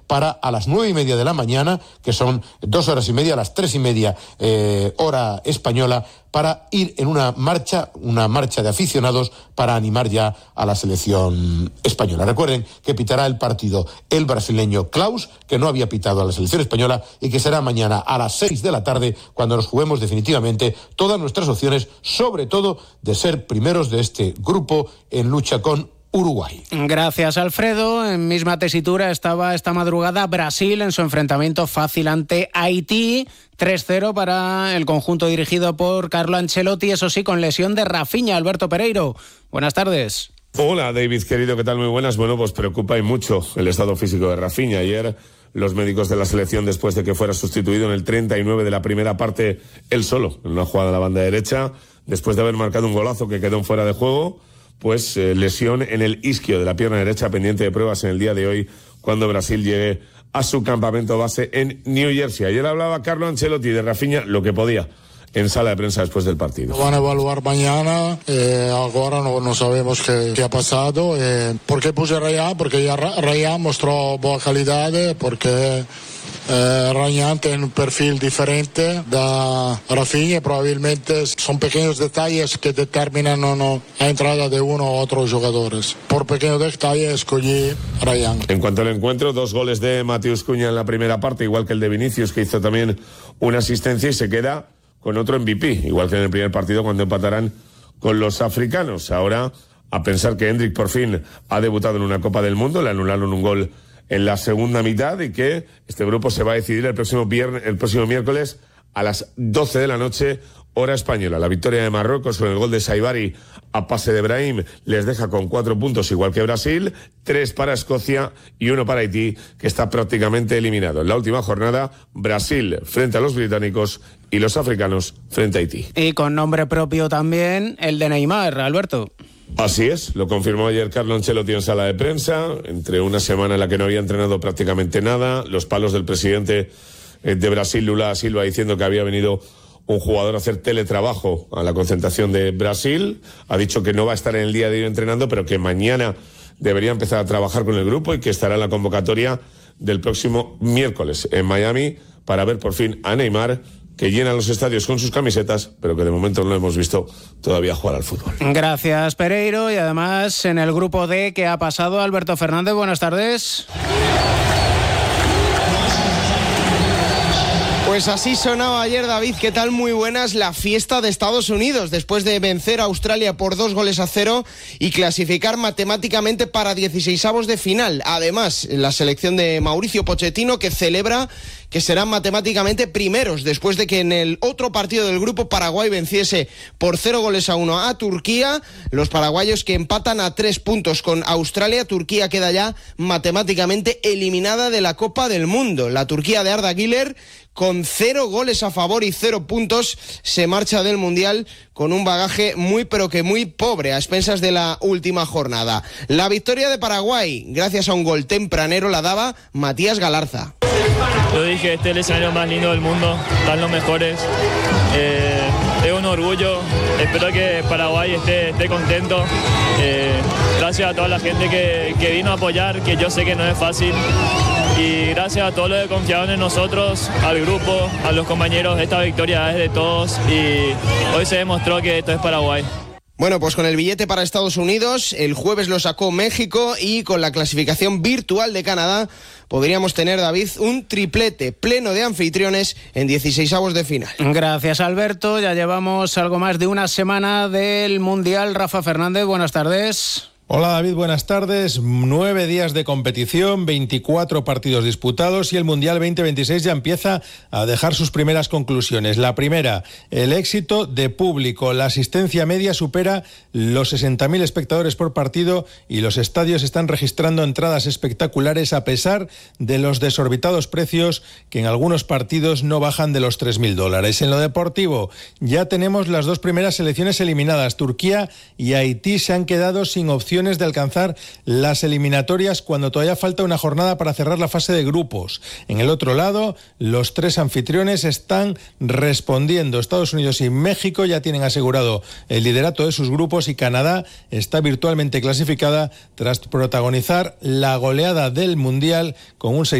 para a las 9:30 de la mañana, que son 2 horas y media, a las 3:30 hora española, para ir en una marcha de aficionados para animar ya a la selección española. Recuerden que pitará el partido el brasileño Klaus, que no había pitado a la selección española, y que será mañana a las 6 de la tarde cuando nos juguemos definitivamente todas nuestras opciones, sobre todo de ser primeros de este grupo en lucha con Uruguay. Gracias, Alfredo. En misma tesitura estaba esta madrugada Brasil en su enfrentamiento fácil ante Haití. 3-0 para el conjunto dirigido por Carlo Ancelotti, eso sí, con lesión de Rafinha. Alberto Pereiro, buenas tardes. Hola, David, querido, ¿qué tal? Muy buenas. Bueno, pues preocupa y mucho el estado físico de Rafinha. Ayer los médicos de la selección, después de que fuera sustituido en el 39 de la primera parte, él solo, en una jugada a la banda derecha, después de haber marcado un golazo que quedó en fuera de juego, pues lesión en el isquio de la pierna derecha, pendiente de pruebas en el día de hoy, cuando Brasil llegue a su campamento base en New Jersey. Ayer hablaba Carlo Ancelotti de Rafinha lo que podía en sala de prensa después del partido. Van a evaluar mañana, ahora no sabemos qué ha pasado. ¿Por qué puse Rayán? Porque ya Rayán mostró buena calidad, porque Rayán tiene un perfil diferente da Rafinha, probablemente son pequeños detalles que determinan la entrada de uno u otros jugadores. Por pequeños detalles escogí Rayán. En cuanto al encuentro, 2 goles de Matheus Cunha en la primera parte, igual que el de Vinicius, que hizo también una asistencia, y se queda con otro MVP, igual que en el primer partido cuando empatarán con los africanos. Ahora, a pensar que Hendrik por fin ha debutado en una Copa del Mundo, le anularon un gol en la segunda mitad, y que este grupo se va a decidir el próximo miércoles a las 12 de la noche, hora española. La victoria de Marruecos con el gol de Saibari a pase de Brahim les deja con 4 puntos, igual que Brasil, 3 para Escocia y 1 para Haití, que está prácticamente eliminado. En la última jornada, Brasil frente a los británicos y los africanos frente a Haití. Y con nombre propio también el de Neymar, Alberto. Así es, lo confirmó ayer Carlo Ancelotti en sala de prensa, entre una semana en la que no había entrenado prácticamente nada, los palos del presidente de Brasil, Lula da Silva, diciendo que había venido un jugador a hacer teletrabajo a la concentración de Brasil. Ha dicho que no va a estar en el día de hoy entrenando, pero que mañana debería empezar a trabajar con el grupo y que estará en la convocatoria del próximo miércoles en Miami para ver por fin a Neymar, que llena los estadios con sus camisetas, pero que de momento no hemos visto todavía jugar al fútbol. Gracias, Pereiro. Y además, en el grupo D, ¿qué ha pasado? Alberto Fernández, buenas tardes. Pues así sonaba ayer, David. ¿Qué tal? Muy buenas. La fiesta de Estados Unidos después de vencer a Australia por 2-0 y clasificar matemáticamente para 16avos de final. Además, la selección de Mauricio Pochettino, que celebra que serán matemáticamente primeros después de que en el otro partido del grupo Paraguay venciese por 0-1 a Turquía. Los paraguayos que empatan a 3 puntos con Australia. Turquía queda ya matemáticamente eliminada de la Copa del Mundo. La Turquía de Arda Güler, con 0 goles a favor y 0 puntos, se marcha del Mundial con un bagaje muy pero que muy pobre a expensas de la última jornada. La victoria de Paraguay, gracias a un gol tempranero, la daba Matías Galarza. Yo dije, este es el escenario más lindo del mundo, están los mejores. Es un orgullo, espero que Paraguay esté contento. Gracias a toda la gente que vino a apoyar, que yo sé que no es fácil. Y gracias a todos los que confiaron en nosotros, al grupo, a los compañeros. Esta victoria es de todos y hoy se demostró que esto es Paraguay. Bueno, pues con el billete para Estados Unidos, el jueves lo sacó México, y con la clasificación virtual de Canadá podríamos tener, David, un triplete pleno de anfitriones en 16avos de final. Gracias, Alberto. Ya llevamos algo más de una semana del Mundial. Rafa Fernández, buenas tardes. Hola David, buenas tardes. 9 días de competición, 24 partidos disputados, y el Mundial 2026 ya empieza a dejar sus primeras conclusiones. La primera, el éxito de público. La asistencia media supera los 60.000 espectadores por partido y los estadios están registrando entradas espectaculares a pesar de los desorbitados precios que en algunos partidos no bajan de los $3.000. En lo deportivo ya tenemos las 2 primeras selecciones eliminadas. Turquía y Haití se han quedado sin opción de alcanzar las eliminatorias cuando todavía falta una jornada para cerrar la fase de grupos. En el otro lado, los 3 anfitriones están respondiendo. Estados Unidos y México ya tienen asegurado el liderato de sus grupos, y Canadá está virtualmente clasificada tras protagonizar la goleada del Mundial con un